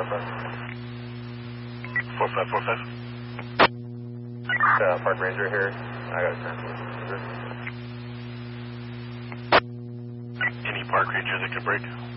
Park Ranger here. I got a transfer. Any Park Ranger that could break?